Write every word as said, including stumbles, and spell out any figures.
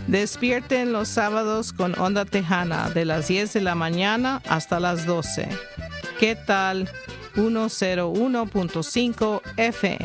Despierten los sábados con Onda Tejana de las diez de la mañana hasta las doce. ¿Qué tal? ciento uno punto cinco F M